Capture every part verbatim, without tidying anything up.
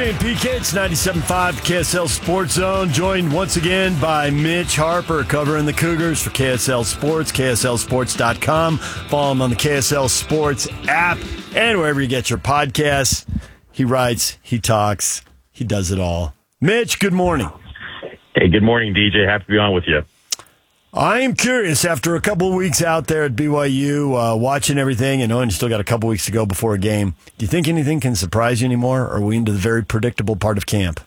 Jay and P K, it's ninety-seven point five K S L Sports Zone, joined once again by Mitch Harper covering the Cougars for K S L Sports, K S L sports dot com. Follow him on the K S L Sports app and wherever you get your podcasts. He writes, he talks, he does it all. Mitch, good morning. Hey, good morning, D J. Happy to be on with you. I am curious, after a couple of weeks out there at B Y U, uh, watching everything and knowing you still got a couple weeks to go before a game, do you think anything can surprise you anymore, or are we into the very predictable part of camp?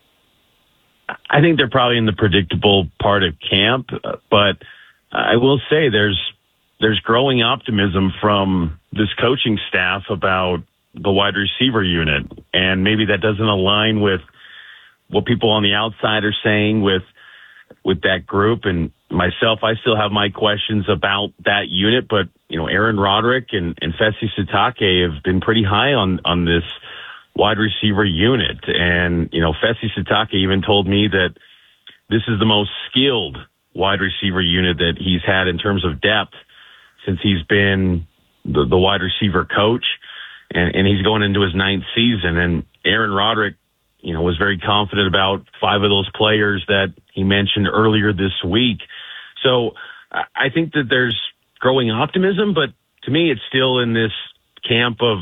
I think they're probably in the predictable part of camp, but I will say there's there's growing optimism from this coaching staff about the wide receiver unit, and maybe that doesn't align with what people on the outside are saying with with that group. And myself, I still have my questions about that unit, but, you know, Aaron Roderick and, and Fesi Sitake have been pretty high on, on this wide receiver unit. And, you know, Fesi Sitake even told me that this is the most skilled wide receiver unit that he's had in terms of depth since he's been the, the wide receiver coach. And, and he's going into his ninth season. And Aaron Roderick, you know, was very confident about five of those players that he mentioned earlier this week. So I think that there's growing optimism, but to me, it's still in this camp of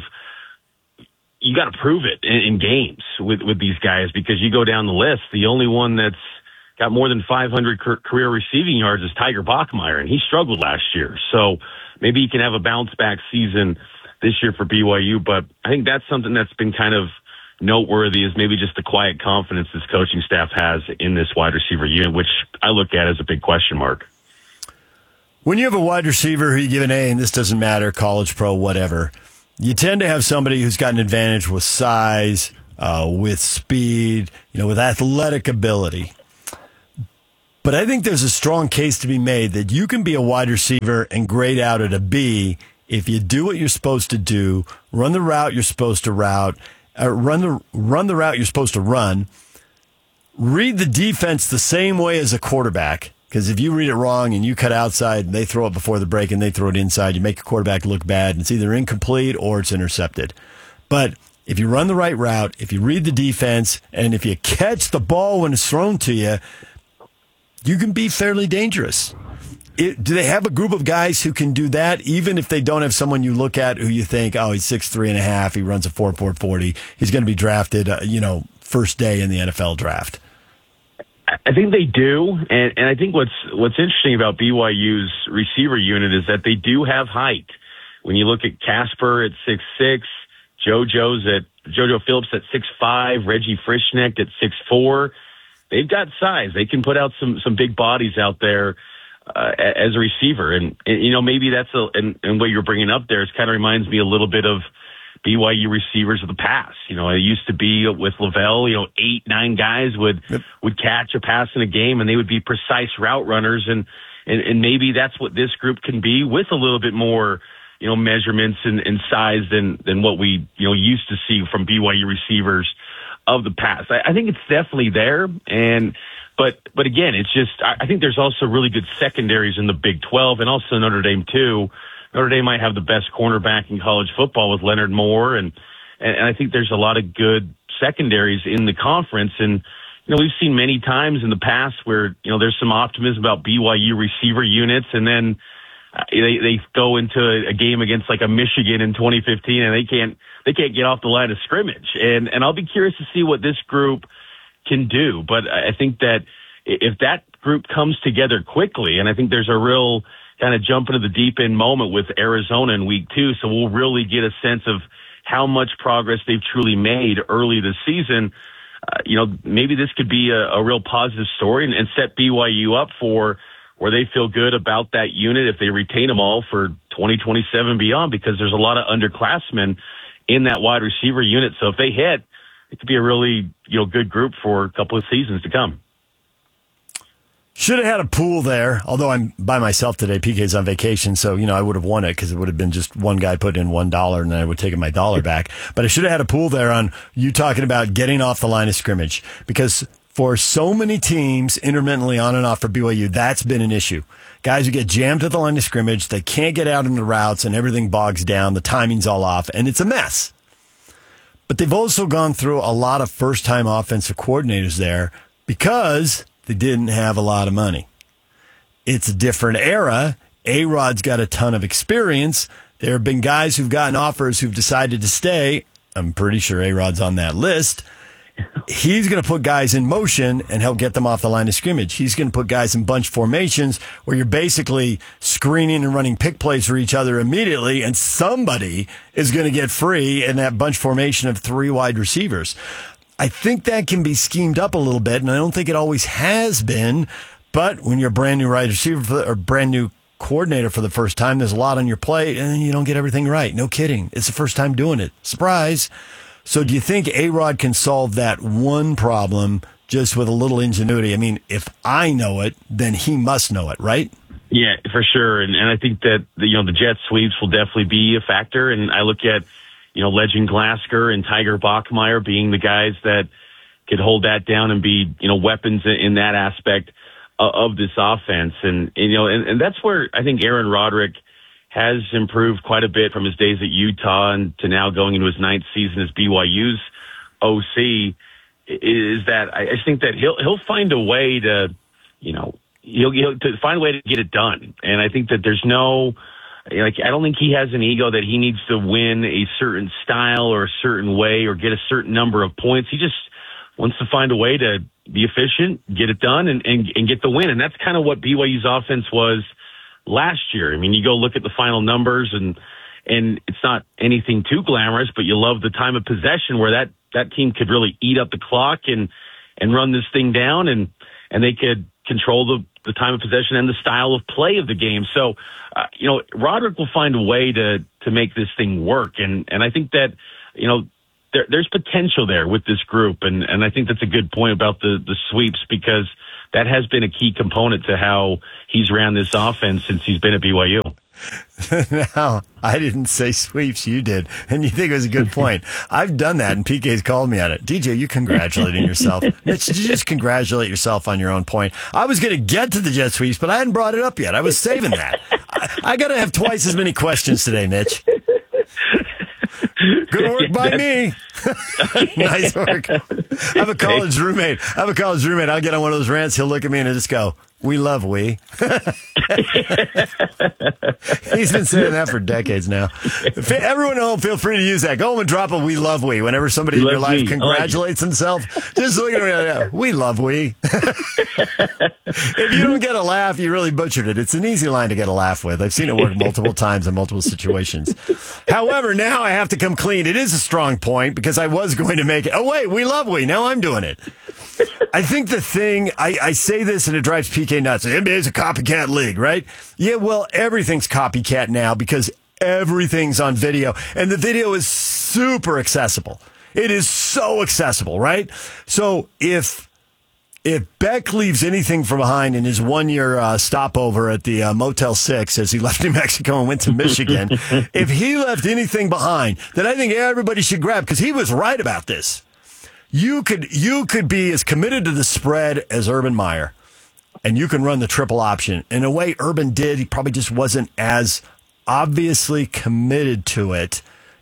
you got to prove it in, in games with, with these guys, because you go down the list, the only one that's got more than five hundred career receiving yards is Tiger Bachmeier, and he struggled last year. So maybe he can have a bounce back season this year for B Y U, but I think that's something that's been kind of noteworthy, is maybe just the quiet confidence this coaching staff has in this wide receiver unit, which I look at as a big question mark. When you have a wide receiver who you give an A, and this doesn't matter, college, pro, whatever, you tend to have somebody who's got an advantage with size, uh, with speed, you know, with athletic ability. But I think there's a strong case to be made that you can be a wide receiver and grade out at a B if you do what you're supposed to do, run the route you're supposed to route, Uh, run the run the route you're supposed to run, read the defense the same way as a quarterback, because if you read it wrong and you cut outside and they throw it before the break and they throw it inside, you make a quarterback look bad, and it's either incomplete or it's intercepted. But if you run the right route, if you read the defense, and if you catch the ball when it's thrown to you, you can be fairly dangerous. It, do they have a group of guys who can do that, even if they don't have someone you look at who you think, oh, he's six three and a half, he runs a four four forty, he's going to be drafted, uh, you know, first day in the N F L draft? I think they do, and, and I think what's what's interesting about B Y U's receiver unit is that they do have height. When you look at Casper at six six, JoJo's at JoJo Phillips at six five, Reggie Frischnecht at six four, they've got size. They can put out some some big bodies out there Uh, as a receiver. And, and, you know, maybe that's, a, and, and what you're bringing up there is kind of reminds me a little bit of B Y U receivers of the past. You know, it used to be with Lavelle, you know, eight, nine guys would, yep. would catch a pass in a game, and they would be precise route runners. And, and, and maybe that's what this group can be, with a little bit more, you know, measurements and, and size than, than what we, you know, used to see from B Y U receivers of the past. I, I think it's definitely there. And, But but again, it's just, I think there's also really good secondaries in the Big twelve, and also Notre Dame too. Notre Dame might have the best cornerback in college football with Leonard Moore, and, and I think there's a lot of good secondaries in the conference. And, you know, we've seen many times in the past where, you know, there's some optimism about B Y U receiver units, and then uh, they they go into a game against like a Michigan in twenty fifteen, and they can't they can't get off the line of scrimmage. And and I'll be curious to see what this group can do. But I think that if that group comes together quickly, and I think there's a real kind of jump into the deep end moment with Arizona in week two, so we'll really get a sense of how much progress they've truly made early this season. Uh, you know, maybe this could be a, a real positive story and, and set B Y U up for where they feel good about that unit if they retain them all for twenty twenty-seven and beyond, because there's a lot of underclassmen in that wide receiver unit. So if they hit, it could be a really, you know, good group for a couple of seasons to come. Should have had a pool there, although I'm by myself today. P K's on vacation, so, you know, I would have won it because it would have been just one guy putting in one dollar and then I would have taken my dollar back. But I should have had a pool there on you talking about getting off the line of scrimmage, because for so many teams intermittently on and off for B Y U, that's been an issue. Guys who get jammed at the line of scrimmage, they can't get out in the routes and everything bogs down, the timing's all off, and it's a mess. But they've also gone through a lot of first-time offensive coordinators there because they didn't have a lot of money. It's a different era. A-Rod's got a ton of experience. There have been guys who've gotten offers who've decided to stay. I'm pretty sure A-Rod's on that list. He's going to put guys in motion and help get them off the line of scrimmage. He's going to put guys in bunch formations where you're basically screening and running pick plays for each other immediately, and somebody is going to get free in that bunch formation of three wide receivers. I think that can be schemed up a little bit, and I don't think it always has been. But when you're a brand new wide receiver for, or brand new coordinator for the first time, there's a lot on your plate, and you don't get everything right. No kidding. It's the first time doing it. Surprise. So do you think A-Rod can solve that one problem just with a little ingenuity? I mean, if I know it, then he must know it, right? Yeah, for sure. And and I think that, the, you know, the jet sweeps will definitely be a factor. And I look at, you know, Legend Glasgow and Tiger Bachmeier being the guys that could hold that down and be, you know, weapons in that aspect of, of this offense. And, and you know, and, and that's where I think Aaron Roderick has improved quite a bit from his days at Utah and to now going into his ninth season as B Y U's O C, is that I think that he'll he'll find a way to, you know, he'll, he'll to find a way to get it done. And I think that there's no, like, I don't think he has an ego that he needs to win a certain style or a certain way or get a certain number of points. He just wants to find a way to be efficient, get it done, and, and, and get the win. And that's kind of what B Y U's offense was last year. I mean, you go look at the final numbers, and and it's not anything too glamorous, but you love the time of possession where that, that team could really eat up the clock and and run this thing down, and and they could control the, the time of possession and the style of play of the game. So, uh, you know, Roderick will find a way to to make this thing work, and and I think that, you know, there, there's potential there with this group, and and I think that's a good point about the the sweeps, because that has been a key component to how he's ran this offense since he's been at B Y U. Now, I didn't say sweeps, you did, and you think it was a good point. I've done that, and P K's called me on it. D J, you congratulating yourself. Mitch, did you just congratulate yourself on your own point? I was going to get to the jet sweeps, but I hadn't brought it up yet. I was saving that. I, I got to have twice as many questions today, Mitch. Good work by me. Nice work. I have a college roommate. I have a college roommate. I'll get on one of those rants. He'll look at me and just go, "We love we." He's been saying that for decades now. Everyone at home, feel free to use that. Go home and drop a "we love we" whenever somebody we in your life we. congratulates like themselves. Just look at me. We love we. If you don't get a laugh, you really butchered it. It's an easy line to get a laugh with. I've seen it work multiple times in multiple situations. However, now I have to come clean. It is a strong point because I was going to make it. Oh, wait, we love we. Now I'm doing it. I think the thing, I, I say this and it drives P K nuts. The N B A is a copycat league, right? Yeah, well, everything's copycat now because everything's on video, and the video is super accessible. It is so accessible, right? So if if Beck leaves anything from behind in his one-year uh, stopover at the uh, Motel six as he left New Mexico and went to Michigan, if he left anything behind, then I think everybody should grab, because he was right about this. You could you could be as committed to the spread as Urban Meyer, and you can run the triple option. In a way, Urban did. He probably just wasn't as obviously committed to it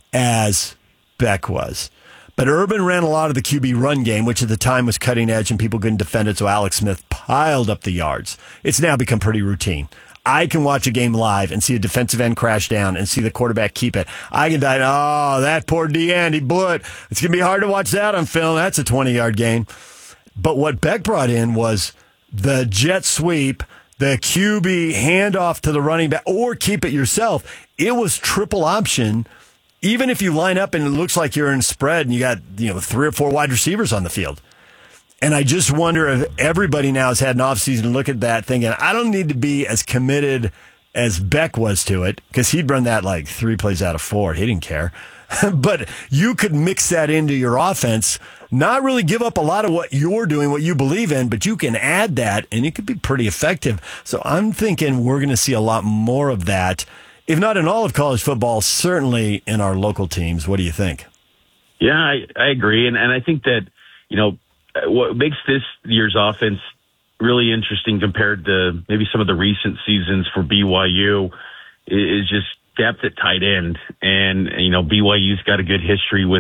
as Beck was. But Urban ran a lot of the Q B run game, which at the time was cutting edge and people couldn't defend it, so Alex Smith piled up the yards. It's now become pretty routine. I can watch a game live and see a defensive end crash down and see the quarterback keep it. I can die, oh, that poor D-end, he blew it. It's going to be hard to watch that on film. That's a twenty-yard gain. But what Beck brought in was the jet sweep, the Q B handoff to the running back, or keep it yourself. It was triple option. Even if you line up and it looks like you're in spread and you got, you know, three or four wide receivers on the field. And I just wonder if everybody now has had an offseason to look at that thing. And I don't need to be as committed as Beck was to it, because he'd run that like three plays out of four. He didn't care. But you could mix that into your offense, not really give up a lot of what you're doing, what you believe in, but you can add that and it could be pretty effective. So I'm thinking we're going to see a lot more of that. If not in all of college football, certainly in our local teams. What do you think? Yeah, I, I agree. And, and I think that, you know, what makes this year's offense really interesting compared to maybe some of the recent seasons for B Y U is just depth at tight end. And, you know, B Y U's got a good history with,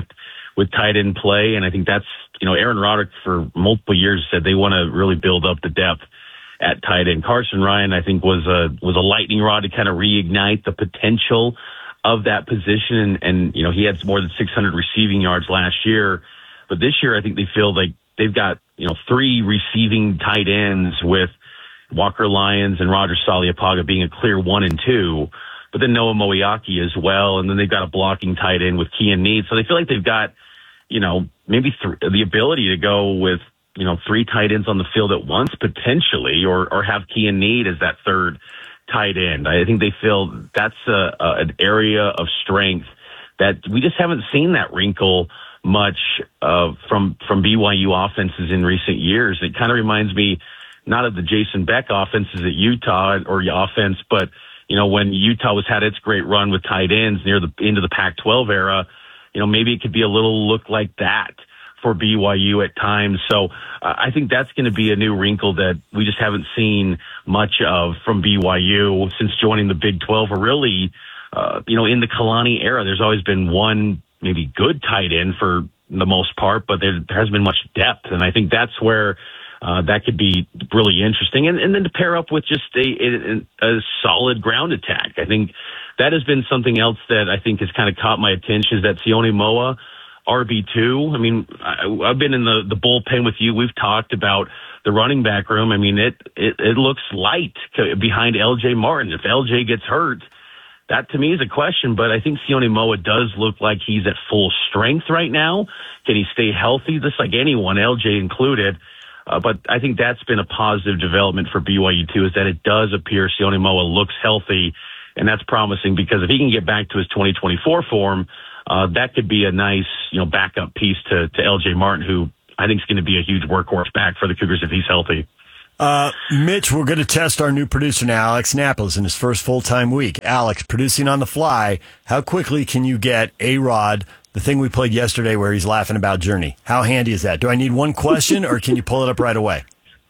with tight end play. And I think that's, you know, Aaron Roderick for multiple years said they want to really build up the depth at tight end. Carson Ryan, I think, was a, was a lightning rod to kind of reignite the potential of that position. And, and, you know, he had more than six hundred receiving yards last year. But this year, I think they feel like they've got, you know, three receiving tight ends with Walker Lyons and Roger Saliapaga being a clear one and two, but then Noah Moeaki as well. And then they've got a blocking tight end with Kean Need. So they feel like they've got, you know, maybe th- the ability to go with, you know, three tight ends on the field at once potentially, or, or have Kean Need as that third tight end. I think they feel that's a, a, an area of strength that we just haven't seen that wrinkle much uh, from, from B Y U offenses in recent years. It kind of reminds me not of the Jason Beck offenses at Utah or the offense, but, you know, when Utah was had its great run with tight ends near the into the Pac twelve era, you know, maybe it could be a little look like that for B Y U at times. So uh, I think that's going to be a new wrinkle that we just haven't seen much of from B Y U since joining the Big twelve, or really, uh, you know, in the Kalani era. There's always been one maybe good tight end for the most part, but there, there hasn't been much depth. And I think that's where uh, that could be really interesting. And, and then to pair up with just a, a, a solid ground attack. I think that has been something else that I think has kind of caught my attention, is that Sione Moa, R B two. I mean, I, I've been in the, the bullpen with you. We've talked about the running back room. I mean, it, it, it looks light behind L J Martin. If L J gets hurt, that to me is a question, but I think Sione Moa does look like he's at full strength right now. Can he stay healthy? Just like anyone, L J included. Uh, but I think that's been a positive development for B Y U too, is that it does appear Sione Moa looks healthy, and that's promising, because if he can get back to his twenty twenty-four form, uh, that could be a nice, you know, backup piece to, to L J Martin, who I think is going to be a huge workhorse back for the Cougars if he's healthy. Uh, Mitch, we're going to test our new producer now, Alex Napoles, in his first full-time week. Alex, producing on the fly, how quickly can you get A-Rod, the thing we played yesterday where he's laughing about Journey? How handy is that? Do I need one question, or can you pull it up right away?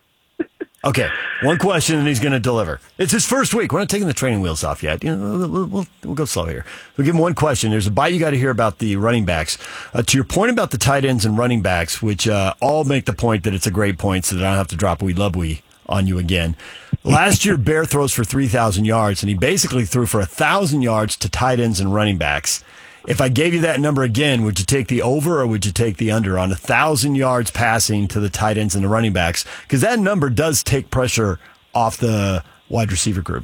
Okay, one question and he's going to deliver. It's his first week. We're not taking the training wheels off yet. You know, we'll, we'll, we'll go slow here. We'll give him one question. There's a bite you got to hear about the running backs. Uh, to your point about the tight ends and running backs, which uh, all make the point that it's a great point, so that I don't have to drop we love we on you again. Last year, Bear throws for three thousand yards, and he basically threw for one thousand yards to tight ends and running backs. If I gave you that number again, would you take the over or would you take the under on one thousand yards passing to the tight ends and the running backs? Because that number does take pressure off the wide receiver group.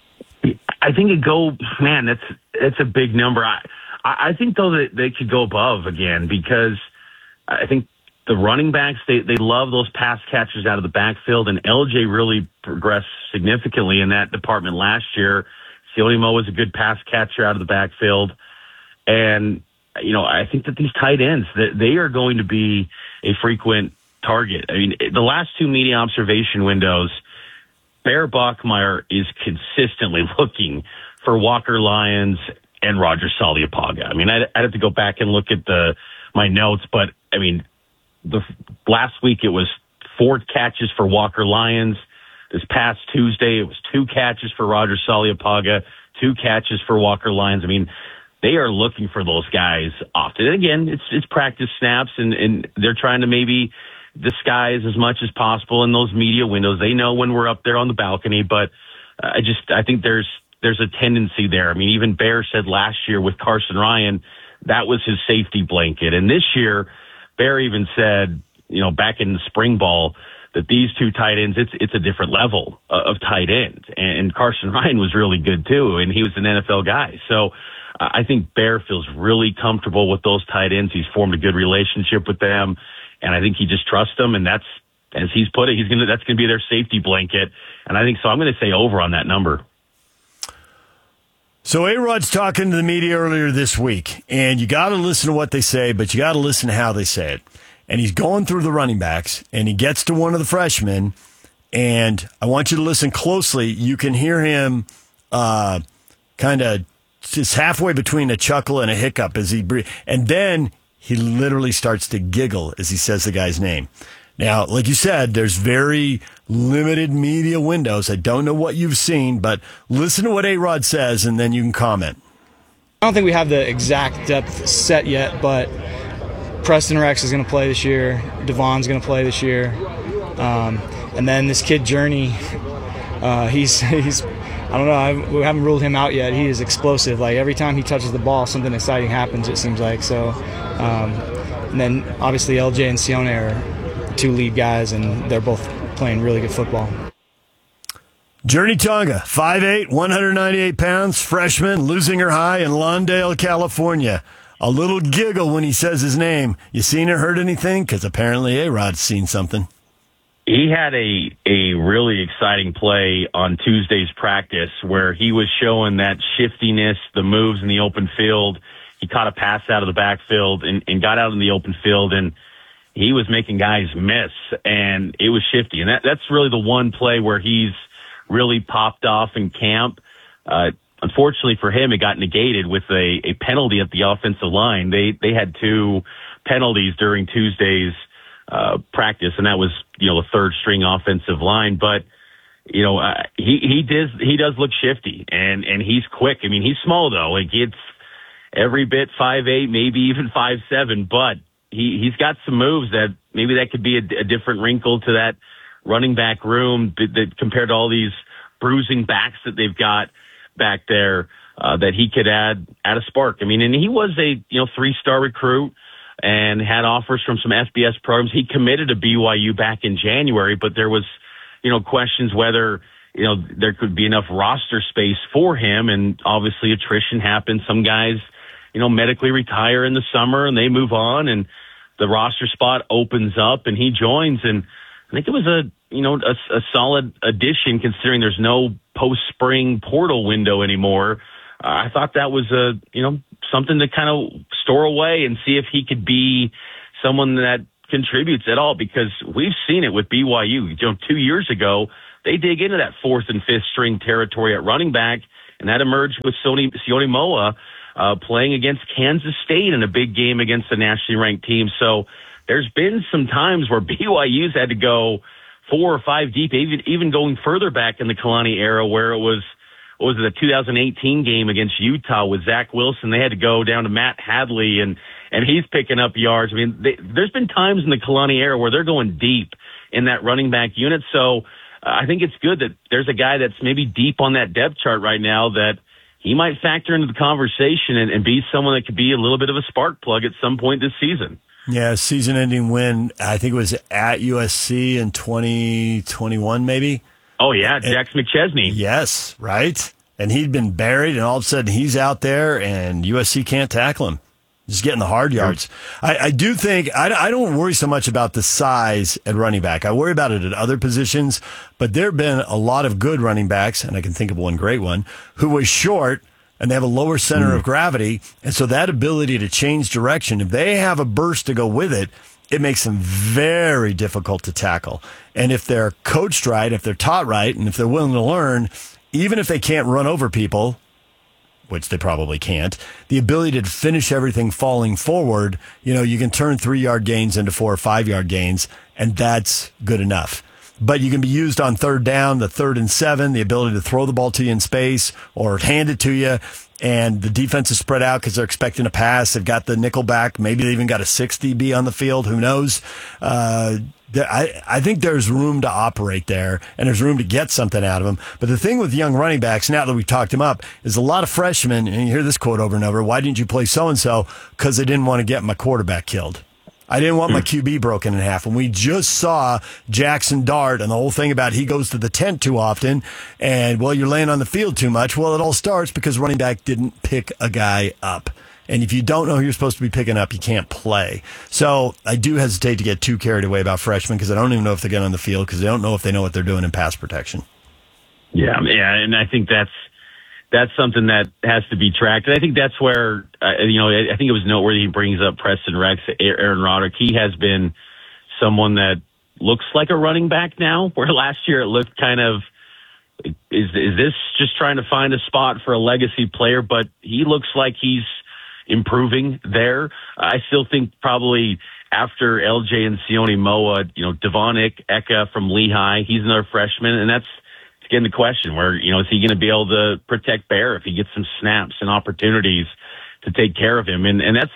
I think it go, man, that's that's a big number. I, I think, though, that they could go above again, because I think the running backs, they, they love those pass catchers out of the backfield, and L J really progressed significantly in that department last year. Sione Moa was a good pass catcher out of the backfield. And, you know, I think that these tight ends, that they are going to be a frequent target. I mean, the last two media observation windows, Bear Bachmeier is consistently looking for Walker Lyons and Roger Saliapaga. I mean, I'd, I'd have to go back and look at the my notes, but, I mean, the last week it was four catches for Walker Lyons. This past Tuesday, it was two catches for Roger Saliapaga, two catches for Walker Lyons. I mean, they are looking for those guys often. And again, it's it's practice snaps, and, and they're trying to maybe disguise as much as possible in those media windows. They know when we're up there on the balcony, but I just I think there's there's a tendency there. I mean, even Bear said last year with Carson Ryan, that was his safety blanket. And this year, Bear even said, you know, back in the spring ball, that these two tight ends, it's it's a different level of tight end. And Carson Ryan was really good too, and he was an N F L guy. So I think Bear feels really comfortable with those tight ends. He's formed a good relationship with them, and I think he just trusts them. And that's, as he's put it, he's gonna that's gonna be their safety blanket. And I think so. I'm going to say over on that number. So A-Rod's talking to the media earlier this week, and you got to listen to what they say, but you got to listen to how they say it. And he's going through the running backs, and he gets to one of the freshmen, and I want you to listen closely. You can hear him uh, kind of just halfway between a chuckle and a hiccup as he breathes, and then he literally starts to giggle as he says the guy's name. Now, like you said, there's very limited media windows. I don't know what you've seen, but listen to what A-Rod says, and then you can comment. I don't think we have the exact depth set yet, but Preston Rex is going to play this year. Devon's going to play this year. Um, and then this kid, Journey, uh, he's he's I don't know. I, we haven't ruled him out yet. He is explosive. Like every time he touches the ball, something exciting happens. It seems like so. Um, and then obviously L J and Sione are two lead guys, and they're both playing really good football. Journey Tonga, five eight, one hundred ninety-eight pounds, freshman, losing her high in Lawndale, California. A little giggle when he says his name. You seen or heard anything? Because apparently A-Rod's seen something. He had a a really exciting play on Tuesday's practice where he was showing that shiftiness, the moves in the open field. He caught a pass out of the backfield and, and got out in the open field, and he was making guys miss, and it was shifty. And that that's really the one play where he's really popped off in camp. Uh, unfortunately for him, it got negated with a, a penalty at the offensive line. They they had two penalties during Tuesday's uh, practice, and that was, you know, a third string offensive line. But, you know, uh, he, he does, he does look shifty, and, and he's quick. I mean, he's small though. Like it's every bit five eight, maybe even five seven, but he, he's got some moves that maybe that could be a, a different wrinkle to that running back room that, that compared to all these bruising backs that they've got back there, uh, that he could add, add a spark. I mean, and he was a, you know, three-star recruit and had offers from some F B S programs. He committed to B Y U back in January, but there was, you know, questions whether, you know, there could be enough roster space for him. And obviously attrition happens. Some guys, you know, medically retire in the summer and they move on and the roster spot opens up and he joins. And I think it was a, you know, a, a solid addition considering there's no post-spring portal window anymore. Uh, I thought that was a, you know, something to kind of store away and see if he could be someone that contributes at all, because we've seen it with B Y U. You know, two years ago, they dig into that fourth and fifth string territory at running back, and that emerged with Sione, Sione Moa uh, playing against Kansas State in a big game against a nationally ranked team. So there's been some times where B Y U's had to go four or five deep, even even going further back in the Kalani era where it was, what was it, the two thousand eighteen game against Utah with Zach Wilson. They had to go down to Matt Hadley, and, and he's picking up yards. I mean, they, there's been times in the Kalani era where they're going deep in that running back unit. So uh, I think it's good that there's a guy that's maybe deep on that depth chart right now that he might factor into the conversation and, and be someone that could be a little bit of a spark plug at some point this season. Yeah, season-ending win, I think it was at U S C in twenty twenty-one maybe. Oh, yeah, Jax McChesney. Yes, right? And he'd been buried, and all of a sudden he's out there, and U S C can't tackle him. Just getting the hard yards. I, I do think, I, I don't worry so much about the size at running back. I worry about it at other positions, but there have been a lot of good running backs, and I can think of one great one, who was short, and they have a lower center mm. of gravity, and so that ability to change direction, if they have a burst to go with it, it makes them very difficult to tackle. And if they're coached right, if they're taught right, and if they're willing to learn, even if they can't run over people, which they probably can't, the ability to finish everything falling forward, you know, you can turn three-yard gains into four or five-yard gains, and that's good enough. But you can be used on third down, the third and seven, the ability to throw the ball to you in space or hand it to you, and the defense is spread out because they're expecting a pass. They've got the nickel back. Maybe they even got a six D B on the field. Who knows? Uh, I, I think there's room to operate there, and there's room to get something out of them. But the thing with young running backs, now that we've talked them up, is a lot of freshmen, and you hear this quote over and over, why didn't you play so-and-so? Because they didn't want to get my quarterback killed. I didn't want my Q B broken in half. And we just saw Jackson Dart and the whole thing about he goes to the tent too often and, well, you're laying on the field too much. Well, it all starts because running back didn't pick a guy up. And if you don't know who you're supposed to be picking up, you can't play. So I do hesitate to get too carried away about freshmen because I don't even know if they get on the field because they don't know if they know what they're doing in pass protection. Yeah, yeah, and I think that's that's something that has to be tracked. And I think that's where, uh, you know, I think it was noteworthy he brings up Preston Rex, Aaron Roderick. He has been someone that looks like a running back now, where last year it looked kind of, is is this just trying to find a spot for a legacy player? But he looks like he's improving there. I still think probably after L J and Sione Moa, you know, Devon Eka from Lehigh, he's another freshman, and that's again the question where, you know, is he going to be able to protect Bear if he gets some snaps and opportunities to take care of him? And and that's,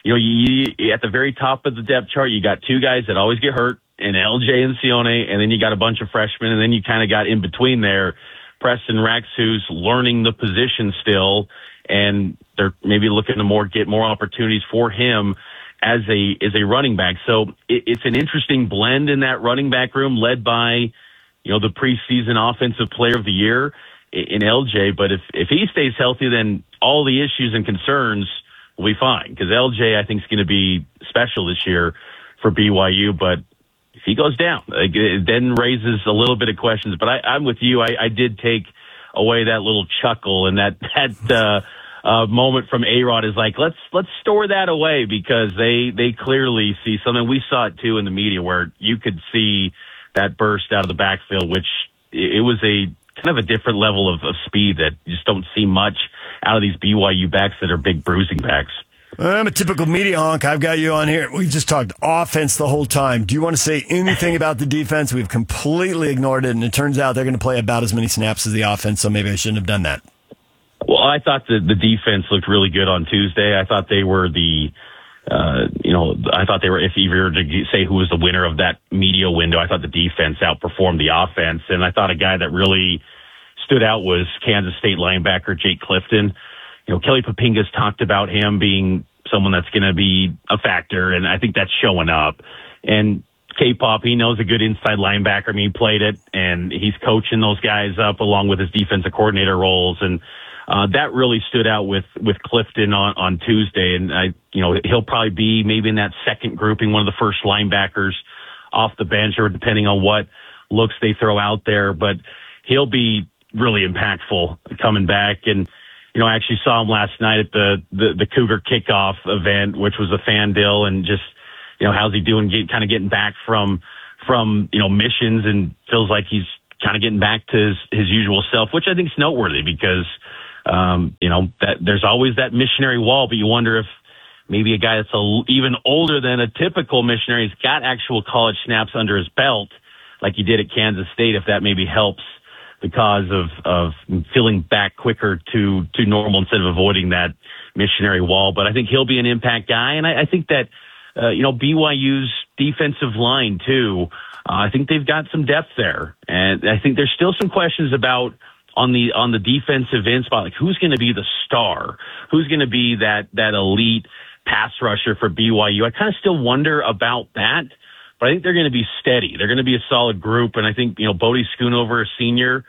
you know, you, at the very top of the depth chart, you got two guys that always get hurt, and L J and Sione, and then you got a bunch of freshmen, and then you kind of got in between there, Preston Rex, who's learning the position still, and they're maybe looking to more get more opportunities for him as a as a running back. So it, it's an interesting blend in that running back room, led by, you know, the preseason offensive player of the year in L J. But if if he stays healthy, then all the issues and concerns will be fine, because L J, I think, is going to be special this year for B Y U. But if he goes down, it then raises a little bit of questions. But I, I'm with you. I, I did take away that little chuckle and that that uh, uh, moment from A-Rod is like, let's let's store that away, because they they clearly see something. We saw it too in the media, where you could see that burst out of the backfield, which it was a kind of a different level of, of speed that you just don't see much out of these B Y U backs that are big bruising backs. I'm a typical media honk. I've got you on here. We've just talked offense the whole time. Do you want to say anything about the defense? We've completely ignored it, and it turns out they're going to play about as many snaps as the offense, so maybe I shouldn't have done that. Well, I thought that the defense looked really good on Tuesday. I thought they were the, uh, you know, I thought they were, if you were to say who was the winner of that media window, I thought the defense outperformed the offense. And I thought a guy that really stood out was Kansas State linebacker Jake Clifton. You know, Kelly Papinga's talked about him being someone that's going to be a factor, and I think that's showing up. And K-Pop, he knows a good inside linebacker. I mean, he played it, and he's coaching those guys up along with his defensive coordinator roles. And uh, that really stood out with, with Clifton on, on Tuesday. And, I, you know, he'll probably be maybe in that second grouping, one of the first linebackers off the bench, or depending on what looks they throw out there. But he'll be really impactful coming back. And, you know, I actually saw him last night at the, the, the Cougar kickoff event, which was a fan deal, and just, you know, how's he doing, get, kind of getting back from, from, you know, missions, and feels like he's kind of getting back to his, his usual self, which I think is noteworthy, because, um, you know, that there's always that missionary wall, but you wonder if maybe a guy that's a, even older than a typical missionary has got actual college snaps under his belt, like he did at Kansas State, if that maybe helps the cause of, of feeling back quicker to, to normal instead of avoiding that missionary wall. But I think he'll be an impact guy. And I, I think that, uh, you know, B Y U's defensive line too, uh, I think they've got some depth there. And I think there's still some questions about on the, on the defensive end spot, like who's going to be the star, who's going to be that, that elite pass rusher for B Y U. I kind of still wonder about that. But I think they're going to be steady. They're going to be a solid group. And I think, you know, Bodie Schoonover, a senior,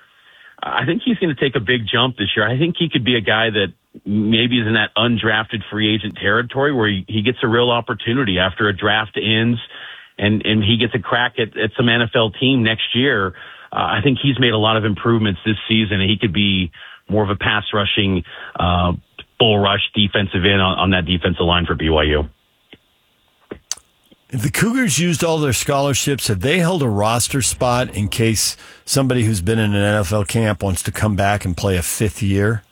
I think he's going to take a big jump this year. I think he could be a guy that maybe is in that undrafted free agent territory, where he, he gets a real opportunity after a draft ends, and, and he gets a crack at, at some N F L team next year. Uh, I think he's made a lot of improvements this season, and he could be more of a pass rushing, uh, bull rush defensive end on, on that defensive line for B Y U. If the Cougars used all their scholarships, have they held a roster spot in case somebody who's been in an N F L camp wants to come back and play a fifth year?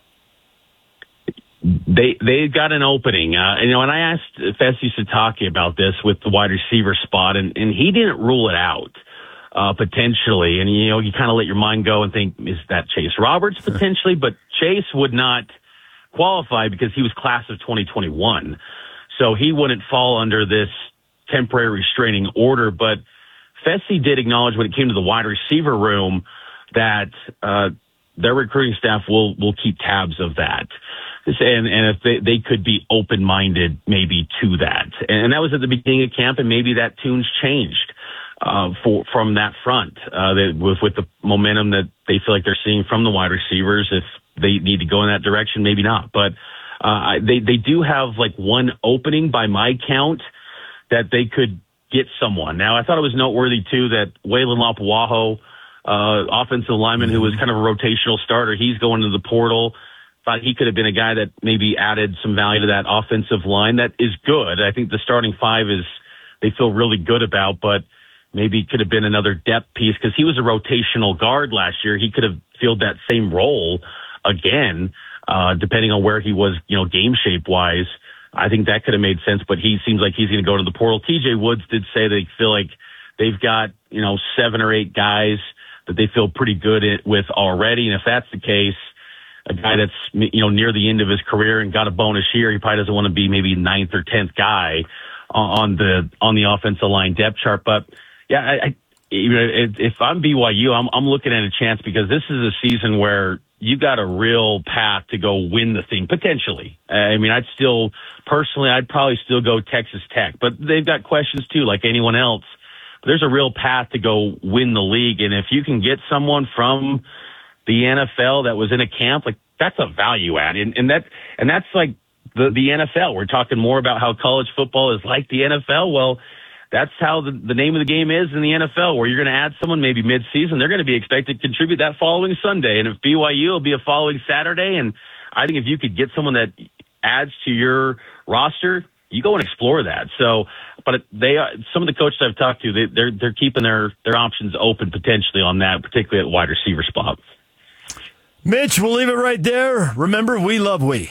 They they got an opening. Uh, you know, and I asked Fesi Sitake about this with the wide receiver spot, and, and he didn't rule it out uh, potentially. And, you know, you kind of let your mind go and think, is that Chase Roberts potentially? But Chase would not qualify because he was class of twenty twenty-one. So he wouldn't fall under this temporary restraining order. But Fesi did acknowledge when it came to the wide receiver room that uh, their recruiting staff will will keep tabs of that. And, and if they, they could be open-minded maybe to that. And that was at the beginning of camp, and maybe that tune's changed uh, for, from that front uh, that, with, with the momentum that they feel like they're seeing from the wide receivers. If they need to go in that direction, maybe not. But uh, they, they do have like one opening by my count that they could get someone. Now, I thought it was noteworthy, too, that Waylon Lapuaho, uh, offensive lineman who was kind of a rotational starter, he's going to the portal. Thought he could have been a guy that maybe added some value to that offensive line. That is good. I think the starting five is they feel really good about, but maybe could have been another depth piece because he was a rotational guard last year. He could have filled that same role again, uh, depending on where he was, you know, game shape wise. I think that could have made sense, but he seems like he's going to go to the portal. T J Woods did say they feel like they've got, you know, seven or eight guys that they feel pretty good at, with already. And if that's the case, a guy that's, you know, near the end of his career and got a bonus year. He probably doesn't want to be maybe ninth or tenth guy on the on the offensive line depth chart. But yeah, I, I you know, if I'm B Y U, I'm I'm looking at a chance because this is a season where you got a real path to go win the thing potentially. I mean, I'd still personally, I'd probably still go Texas Tech, but they've got questions too, like anyone else. But there's a real path to go win the league, and if you can get someone from the N F L that was in a camp, like that's a value add, and, and that and that's like the the N F L. We're talking more about how college football is like the N F L. Well, that's how the, the name of the game is in the N F L, where you're going to add someone maybe mid-season. They're going to be expected to contribute that following Sunday. And if B Y U will be a following Saturday, and I think if you could get someone that adds to your roster, you go and explore that. So, but they are, some of the coaches I've talked to, they, they're they're keeping their, their options open potentially on that, particularly at wide receiver spot. Mitch, we'll leave it right there. Remember, we love we.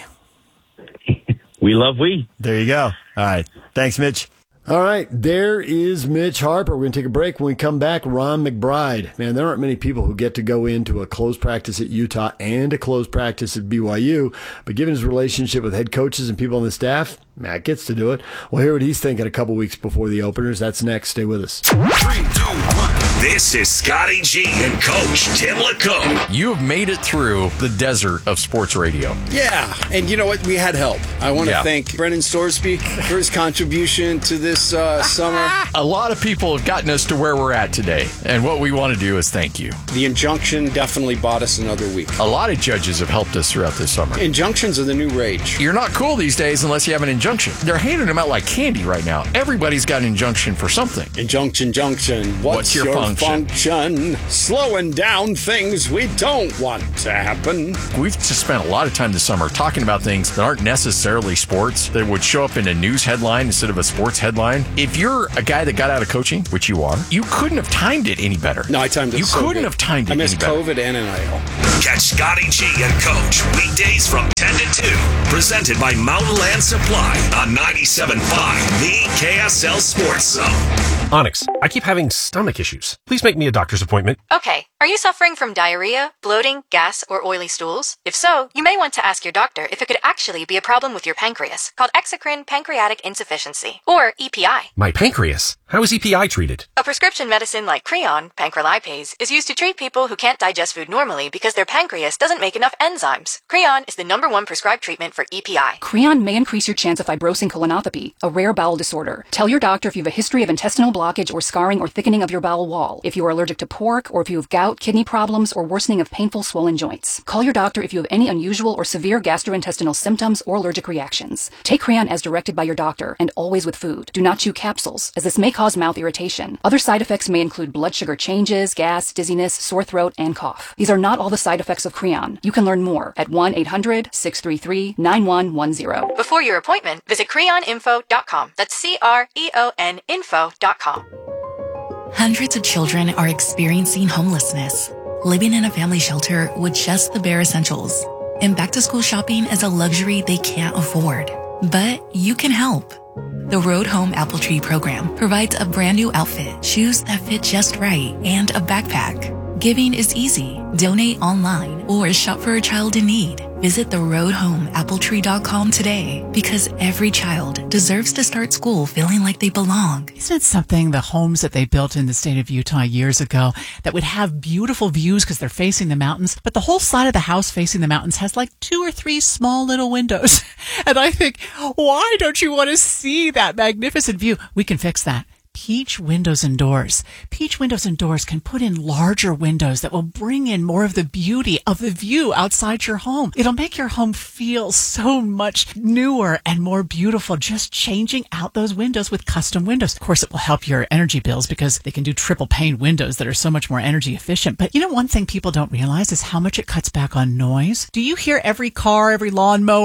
We love we. There you go. All right. Thanks, Mitch. All right, there is Mitch Harper. We're going to take a break. When we come back, Ron McBride. Man, there aren't many people who get to go into a closed practice at Utah and a closed practice at B Y U, but given his relationship with head coaches and people on the staff, Matt gets to do it. We'll hear what he's thinking a couple weeks before the openers. That's next. Stay with us. Three, two, one. This is Scotty G and Coach Tim LaComb. You have made it through the desert of sports radio. Yeah, and you know what? We had help. I want to Yeah. thank Brendan Storsby for his contribution to this uh, summer. A lot of people have gotten us to where we're at today, and what we want to do is thank you. The injunction definitely bought us another week. A lot of judges have helped us throughout this summer. Injunctions are the new rage. You're not cool these days unless you have an injunction. They're handing them out like candy right now. Everybody's got an injunction for something. Injunction, junction. What's, What's your function? function? Slowing down things we don't want to happen. We've just spent a lot of time this summer talking about things that aren't necessarily sports, that would show up in a news headline instead of a sports headline. If you're a guy that got out of coaching, which you are, you couldn't have timed it any better. No, I timed it You so couldn't good. have timed it I missed any better. COVID and N I L. Catch Scotty G and Coach weekdays from ten to two. Presented by Mountain Land Supply on ninety-seven point five, the K S L Sports Zone. Onyx, I keep having stomach issues. Please make me a doctor's appointment. Okay, are you suffering from diarrhea, bloating, gas, or oily stools? If so, you may want to ask your doctor if it could actually be a problem with your pancreas, called exocrine pancreatic insufficiency, or E P I. My pancreas? How is E P I treated? A prescription medicine like Creon, pancrelipase, is used to treat people who can't digest food normally because their pancreas doesn't make enough enzymes. Creon is the number one prescribed treatment for E P I. Creon may increase your chance of fibrosing colonopathy, a rare bowel disorder. Tell your doctor if you have a history of intestinal blockage or scarring or thickening of your bowel wall, if you are allergic to pork, or if you have gout, kidney problems, or worsening of painful swollen joints. Call your doctor if you have any unusual or severe gastrointestinal symptoms or allergic reactions. Take Creon as directed by your doctor, and always with food. Do not chew capsules, as this may cause mouth irritation. Other side effects may include blood sugar changes, gas, dizziness, sore throat, and cough. These are not all the side effects of Creon. You can learn more at one eight hundred, six three three, nine one one zero. Before your appointment, visit creon info dot com. That's C R E O N info dot com. Hundreds of children are experiencing homelessness, living in a family shelter with just the bare essentials. And back-to-school shopping is a luxury they can't afford. But you can help. The Road Home Apple Tree program provides a brand new outfit, shoes that fit just right, and a backpack. Giving is easy. Donate online or shop for a child in need. Visit the road home apple tree dot com today, because every child deserves to start school feeling like they belong. Isn't it something, the homes that they built in the state of Utah years ago that would have beautiful views because they're facing the mountains, but the whole side of the house facing the mountains has like two or three small little windows. And I think, why don't you want to see that magnificent view? We can fix that. Peach Windows and Doors. Peach Windows and Doors can put in larger windows that will bring in more of the beauty of the view outside your home. It'll make your home feel so much newer and more beautiful, just changing out those windows with custom windows. Of course, it will help your energy bills because they can do triple pane windows that are so much more energy efficient. But you know, one thing people don't realize is how much it cuts back on noise. Do you hear every car, every lawnmower,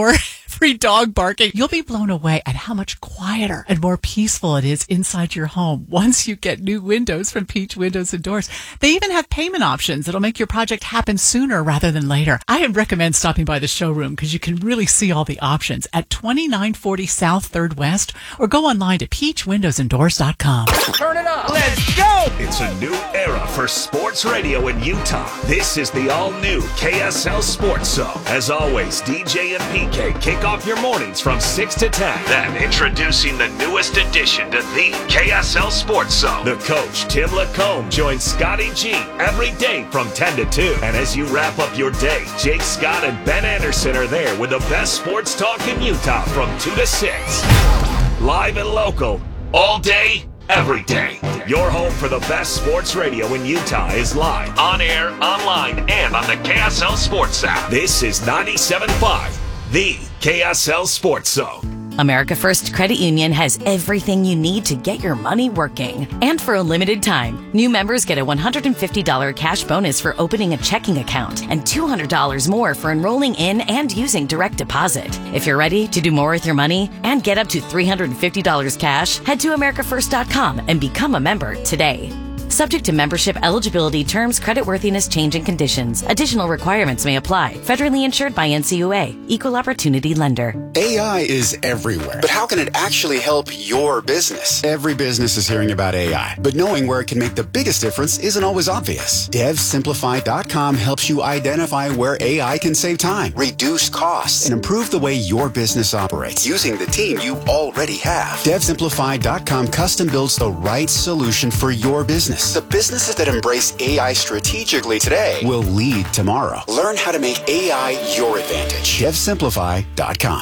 every dog barking. You'll be blown away at how much quieter and more peaceful it is inside your home once you get new windows from Peach Windows and Doors. They even have payment options that'll make your project happen sooner rather than later. I recommend stopping by the showroom because you can really see all the options at twenty-nine forty South third West, or go online to peach windows and doors dot com. Turn it up. Let's go. It's a new era for sports radio in Utah. This is the all-new K S L Sports Zone. As always, D J and P K kick off your mornings from six to ten. Then introducing the newest addition to the K S L Sports Zone. The coach, Tim Lacombe, joins Scotty G every day from ten to two. And as you wrap up your day, Jake Scott and Ben Anderson are there with the best sports talk in Utah from two to six. Live and local, all day, every day. Your home for the best sports radio in Utah is live, on air, online, and on the K S L Sports app. This is ninety-seven point five, the K S L Sports Zone. America First Credit Union has everything you need to get your money working. And for a limited time, new members get a one hundred fifty dollars cash bonus for opening a checking account and two hundred dollars more for enrolling in and using direct deposit. If you're ready to do more with your money and get up to three hundred fifty dollars cash, head to america first dot com and become a member today. Subject to membership eligibility, terms, creditworthiness, change, and conditions. Additional requirements may apply. Federally insured by N C U A. Equal Opportunity Lender. A I is everywhere, but how can it actually help your business? Every business is hearing about A I, but knowing where it can make the biggest difference isn't always obvious. dev simplify dot com helps you identify where A I can save time, reduce costs, and improve the way your business operates using the team you already have. dev simplify dot com custom builds the right solution for your business. The businesses that embrace A I strategically today will lead tomorrow. Learn how to make A I your advantage. dev simplify dot com.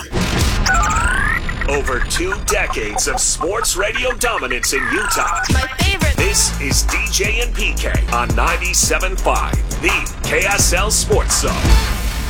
Over two decades of sports radio dominance in Utah. My favorite. This is D J and P K on ninety-seven point five, the K S L Sports Zone.